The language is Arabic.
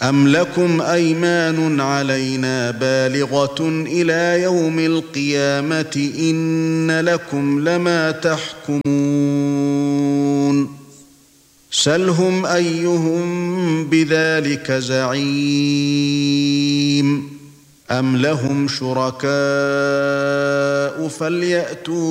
أَمْ لَكُمْ أَيْمَانٌ عَلَيْنَا بَالِغَةٌ إِلَى يَوْمِ الْقِيَامَةِ إِنَّ لَكُمْ لَمَا تَحْكُمُونَ سَلْهُمْ أَيُّهُمْ بِذَلِكَ زَعِيمٌ أَمْ لَهُمْ شُرَكَاءُ فَلْيَأْتُوا